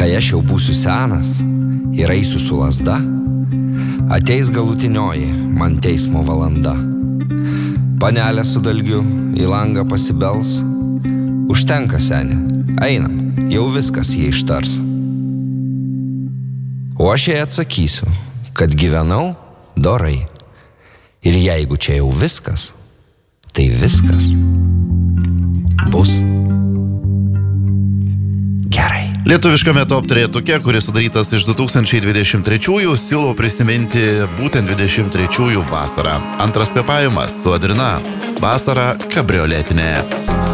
kai aš jau būsiu senas ir eisiu su lazda, ateis galutinioji man teismo valanda. Panelė su dalgiu į langą pasibels, užtenka seni, einam, jau viskas jie ištars. O aš jai atsakysiu, kad gyvenau dorai. Ir jeigu čia jau viskas, tai viskas bus gerai. Lietuviškame top trejetuke, kuris sudarytas iš 2023-ųjų, siūlau prisiminti būtent 23-ųjų vasarą. Antras kvėpavimas su Adrina. Vasara kabrioletinė.